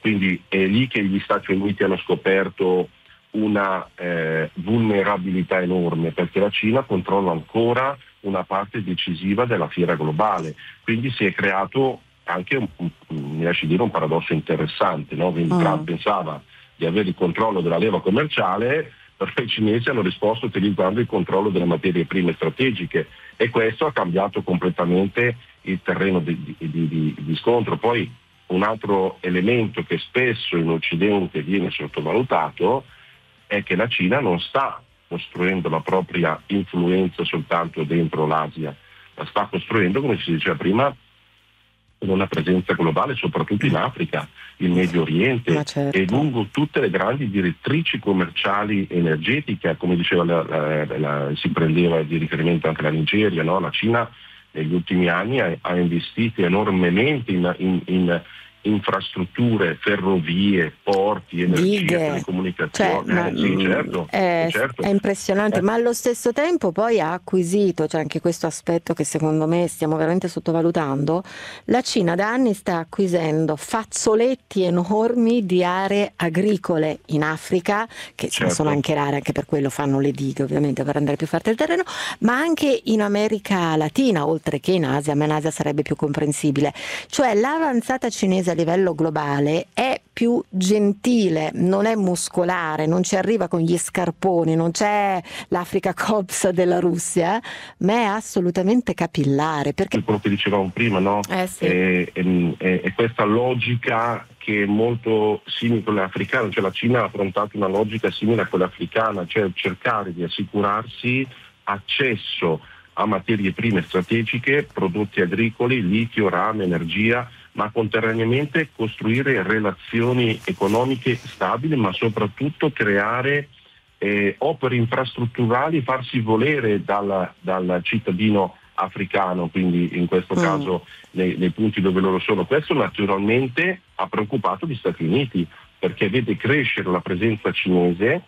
Quindi è lì che gli Stati Uniti hanno scoperto una vulnerabilità enorme, perché la Cina controlla ancora una parte decisiva della fiera globale. Quindi si è creato anche, mi lasci dire, un paradosso interessante, no? Quindi Trump pensava di avere il controllo della leva commerciale, però i cinesi hanno risposto utilizzando il controllo delle materie prime strategiche, e questo ha cambiato completamente il terreno di scontro. Poi un altro elemento che spesso in Occidente viene sottovalutato è che la Cina non sta costruendo la propria influenza soltanto dentro l'Asia, la sta costruendo, come si diceva prima, con una presenza globale, soprattutto in Africa, in Medio Oriente, certo. E lungo tutte le grandi direttrici commerciali energetiche, come diceva si prendeva di riferimento anche la Nigeria, no? La Cina negli ultimi anni ha investito enormemente in infrastrutture, ferrovie, porti, energia, Dighe, telecomunicazioni. Certo. È impressionante, ma allo stesso tempo poi ha acquisito, c'è anche questo aspetto che secondo me stiamo veramente sottovalutando, la Cina da anni sta acquisendo fazzoletti enormi di aree agricole in Africa, che sono anche rare, anche per quello fanno le dighe ovviamente per rendere più forte il terreno, ma anche in America Latina, oltre che in Asia, ma in Asia sarebbe più comprensibile. Cioè l'avanzata cinese a livello globale è più gentile, non è muscolare, non ci arriva con gli scarponi, non c'è l'Africa Corps della Russia, ma è assolutamente capillare. Perché quello che dicevamo prima, no? Sì. È questa logica che è molto simile a quella africana, cioè la Cina ha affrontato una logica simile a quella africana, cioè cercare di assicurarsi accesso a materie prime strategiche, prodotti agricoli, litio, rame, energia, ma contemporaneamente costruire relazioni economiche stabili, ma soprattutto creare opere infrastrutturali, farsi volere dal cittadino africano, quindi in questo caso nei punti dove loro sono. Questo naturalmente ha preoccupato gli Stati Uniti, perché vede crescere la presenza cinese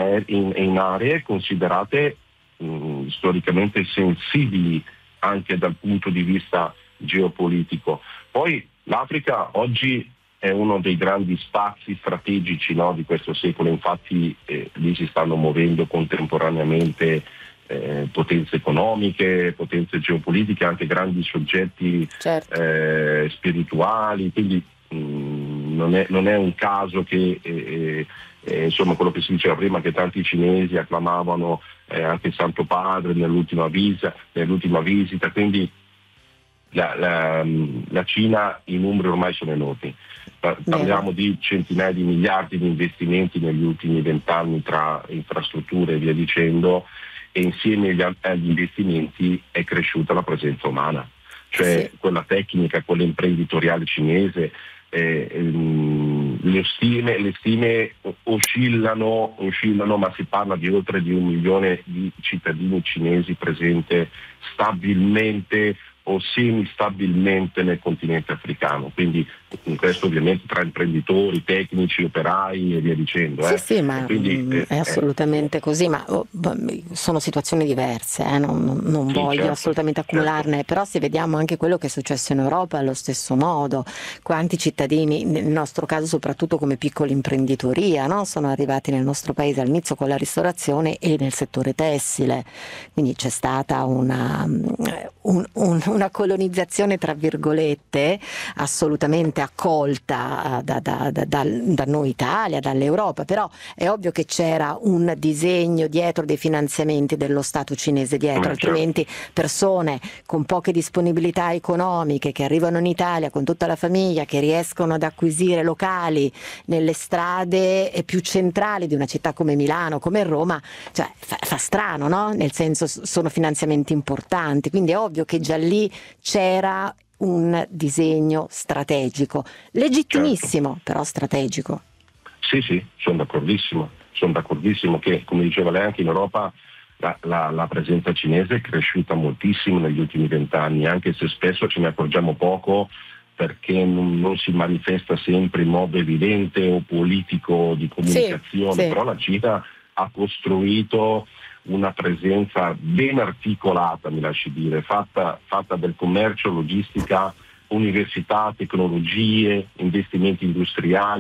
in aree considerate storicamente sensibili anche dal punto di vista geopolitico. Poi l'Africa oggi è uno dei grandi spazi strategici, no, di questo secolo, infatti lì si stanno muovendo contemporaneamente potenze economiche, potenze geopolitiche, anche grandi soggetti spirituali, quindi non è un caso che insomma quello che si diceva prima, che tanti cinesi acclamavano anche il Santo Padre nell'ultima visita, quindi la Cina, i numeri ormai sono enormi. Parliamo di centinaia di miliardi di investimenti negli ultimi 20 anni tra infrastrutture e via dicendo, e insieme agli investimenti è cresciuta la presenza umana, cioè quella tecnica, quella imprenditoriale cinese. Le stime oscillano, ma si parla di oltre di 1 milione di cittadini cinesi presente stabilmente o semistabilmente nel continente africano, quindi in questo ovviamente tra imprenditori, tecnici, operai e via dicendo. Sì, ma quindi, è assolutamente così, ma sono situazioni diverse, non voglio assolutamente accumularne, però se vediamo anche quello che è successo in Europa allo stesso modo, quanti cittadini, nel nostro caso soprattutto come piccola imprenditoria, no? Sono arrivati nel nostro paese all'inizio con la ristorazione e nel settore tessile, quindi c'è stata una colonizzazione tra virgolette assolutamente accolta da noi Italia, dall'Europa, però è ovvio che c'era un disegno dietro, dei finanziamenti dello Stato cinese dietro, altrimenti persone con poche disponibilità economiche che arrivano in Italia con tutta la famiglia, che riescono ad acquisire locali nelle strade più centrali di una città come Milano, come Roma, cioè fa strano, no? Nel senso, sono finanziamenti importanti, quindi è ovvio che già lì c'era un disegno strategico, legittimissimo, però strategico. Sì, sono d'accordissimo che, come diceva lei, anche in Europa la presenza cinese è cresciuta moltissimo negli ultimi 20 anni, anche se spesso ce ne accorgiamo poco, perché non si manifesta sempre in modo evidente o politico di comunicazione, però la Cina ha costruito una presenza ben articolata, mi lasci dire, fatta del commercio, logistica, università, tecnologie, investimenti industriali,